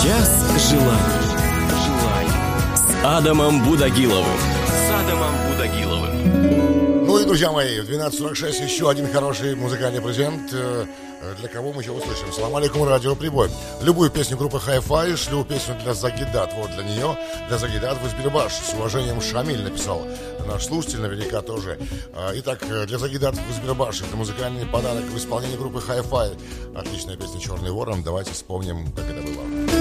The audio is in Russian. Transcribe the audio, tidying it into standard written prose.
Час желаний с Адамом Будагиловым. Ну и, друзья мои, в 12:46 еще один хороший музыкальный презент. Для кого мы еще услышим? Салам алейкум, радио Прибой. Любую песню группы Hi-Fi, шлю песню для Загидат. Вот для нее, для Загидат в Избербаш. С уважением, Шамиль написал. Наш слушатель наверняка тоже. Итак, для Загидат в Избербаш. Это музыкальный подарок в исполнении группы Hi-Fi. Отличная песня «Черный ворон». Давайте вспомним, как это было.